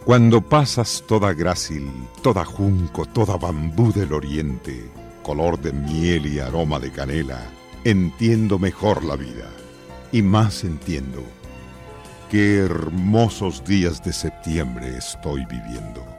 Cuando pasas toda grácil, toda junco, toda bambú del oriente, color de miel y aroma de canela, entiendo mejor la vida. Y más entiendo qué hermosos días de septiembre estoy viviendo.